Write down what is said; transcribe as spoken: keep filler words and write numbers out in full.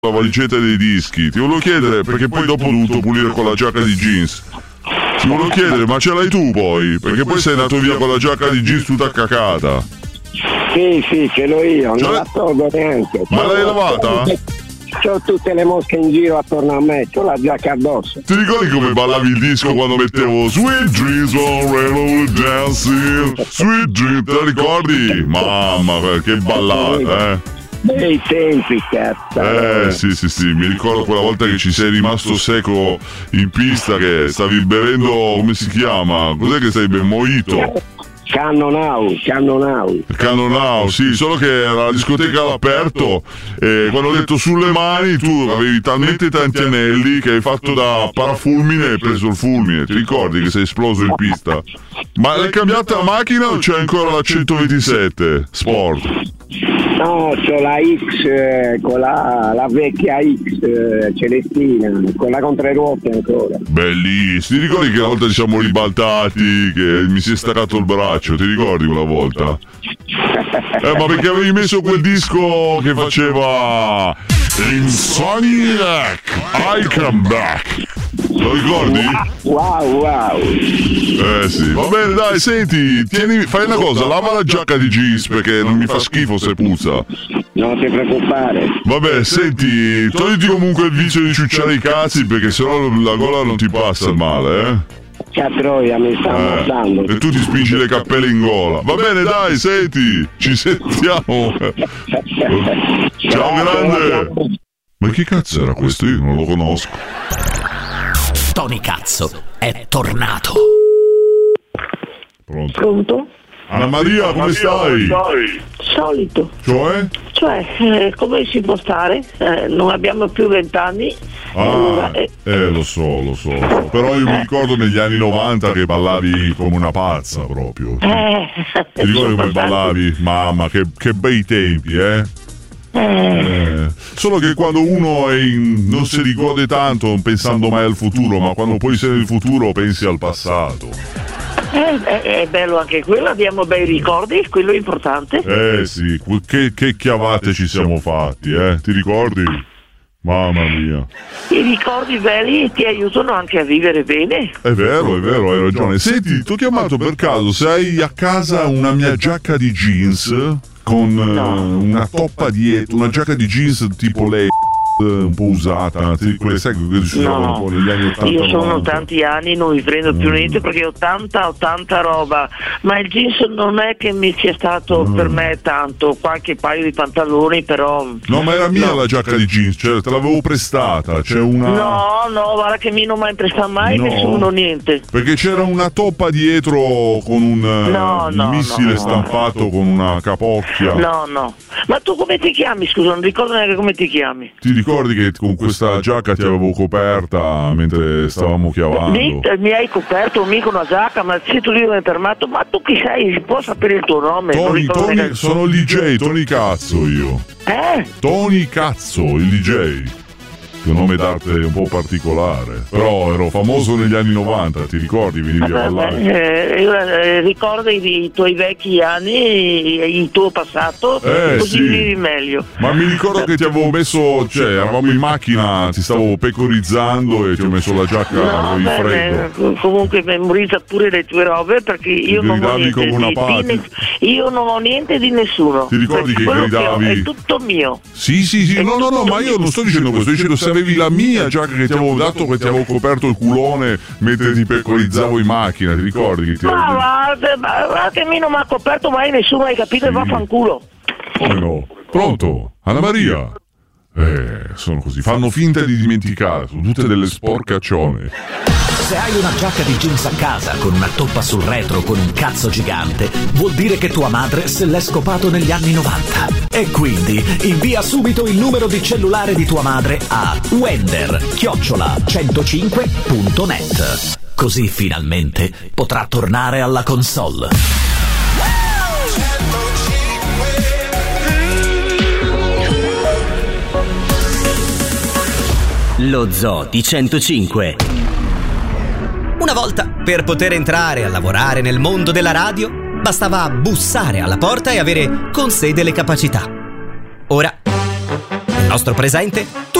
la valigetta dei dischi. Ti volevo chiedere, perché poi dopo ho dovuto pulire con la giacca di jeans. Ti volevo chiedere, ma ce l'hai tu poi? Perché poi sei andato via con la giacca di jeans tutta cacata. Sì, sì, ce l'ho io, non la tolgo neanche. Ma l'hai lavata? C'ho tutte le mosche in giro attorno a me, c'ho la giacca addosso. Ti ricordi come ballavi il disco quando mettevo Sweet Dreams on Railroad Dancing? Sweet Dreams, te la ricordi? Mamma, che ballata, eh? Bei tempi, cazzo. Eh sì sì sì, mi ricordo quella volta che ci sei rimasto secco in pista, che stavi bevendo, come si chiama? Cos'è che stai bevendo? Mojito? Cannonau, Cannonau. Cannonau, sì, solo che era la discoteca all'aperto e quando ho detto sulle mani tu avevi talmente tanti anelli che hai fatto da parafulmine e hai preso il fulmine. Ti ricordi che sei esploso in pista? Ma l'hai cambiata la macchina o c'è ancora la centoventisette Sport? No, c'ho la X, eh, con la, la vecchia X eh, celestina, con la controruote ancora. Bellissimo, ti ricordi che una volta ci siamo ribaltati, che mi si è staccato il braccio, ti ricordi quella volta? Eh, ma perché avevi messo quel disco che faceva Insomniac, I Come Back. Lo ricordi? Wow, wow. Eh sì, va bene, dai, senti, tieni, fai una cosa, lava la giacca di jeans perché non mi fa schifo se puzza. Non ti preoccupare. Vabbè, senti, togliti comunque il vizio di ciucciare i cazzi perché sennò la gola non ti passa il male, eh? Catroia, mi sta ammazzando. Eh, e tu ti spingi le cappelle in gola. Va bene, dai, senti, ci sentiamo. Ciao, grande. Ma che cazzo era questo? Io non lo conosco. Tony Cazzo è tornato. Pronto? Pronto? Anna Maria, come Maria, stai? come stai? Solito. Cioè? Cioè, eh, come si può stare? Eh, non abbiamo più vent'anni. Ah, allora, eh, eh, lo so, lo so, lo so. Però io mi ricordo negli anni novanta che ballavi come una pazza proprio. eh, Ti ricordi come ballavi? Mamma, che, che bei tempi, eh? Eh, solo che quando uno è in, non si rigode tanto pensando mai al futuro, ma quando poi sei nel futuro pensi al passato. eh, è, è bello anche quello, abbiamo bei ricordi, quello è importante. Eh sì, che, che chiavate ci siamo fatti, eh? Ti ricordi? Mamma mia. I ricordi belli ti aiutano anche a vivere bene. È vero, è vero, hai ragione. Senti, ti ho chiamato per caso, se hai a casa una mia giacca di jeans con no. uh, una toppa dietro, una giacca di jeans tipo lei un po' usata, quelle sai che si usavano no, un po' negli anni ottanta. Io sono novanta. tanti anni, non mi prendo più niente perché ho tanta ho tanta roba, ma il jeans non è che mi sia stato mm. per me tanto, qualche paio di pantaloni però. No, ma era mia no. la giacca di jeans, cioè te l'avevo prestata, c'è una. No, no, guarda che mi non mai presta mai no. nessuno niente. Perché c'era una toppa dietro con un, no, un no, missile no, stampato no. con una capocchia. No, no. Ma tu come ti chiami? Scusa, non ricordo neanche come ti chiami. Ti ricordi che con questa giacca ti avevo coperta mentre stavamo chiavando? Mi, mi hai coperto mica una giacca, ma se tu lì mi hai fermato, ma tu chi sei? Si può sapere il tuo nome? Tony, non Tony, neanche... sono il D J, Tony Cazzo io. Eh? Tony Cazzo, il D J. Che è un nome d'arte un po' particolare. Però ero famoso negli anni novanta, ti ricordi? Venivi a ballare. Eh, eh, ricordi i tuoi vecchi anni, il tuo passato, eh, così sì. vivi meglio. Ma mi ricordo che ti avevo messo, cioè, eravamo in macchina, ti stavo pecorizzando e ti ho messo la giacca no, in beh, freddo. Comunque memorizza pure le tue robe perché io non ho niente come una di, pati. di ne, io non ho niente di nessuno. Ti ricordi che gridavi? Che è tutto mio. Sì, sì, sì, no, no, no, ma io non sto dicendo questo, sto dicendo se avevi la mia giacca che ti avevo dato, che ti avevo coperto il culone mentre ti pecorizzavo in macchina, ti ricordi che ti ma avevo... guarda, ma che mi non mi ha coperto mai nessuno, hai capito? Sì. Vaffanculo. Come no? Pronto? Anna Maria? Eh, sono così, fanno finta di dimenticare, sono tutte delle sporcaccione. Se hai una giacca di jeans a casa con una toppa sul retro con un cazzo gigante, vuol dire che tua madre se l'è scopato negli anni novanta. E quindi invia subito il numero di cellulare di tua madre a wender chiocciola centocinque punto net. Così finalmente potrà tornare alla console. Lo Zoo di centocinque. Una volta, per poter entrare a lavorare nel mondo della radio, bastava bussare alla porta e avere con sé delle capacità. Ora nostro presente